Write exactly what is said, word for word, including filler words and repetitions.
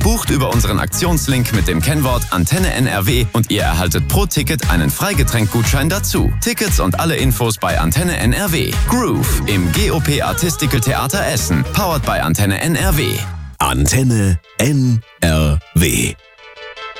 Bucht über unseren Aktionslink mit dem Kennwort Antenne N R W und ihr erhaltet pro Ticket einen Freigetränkgutschein dazu. Tickets und alle Infos bei Antenne N R W. Groove im G O P Artistical Theater Essen. Powered by Antenne N R W. Antenne N R W.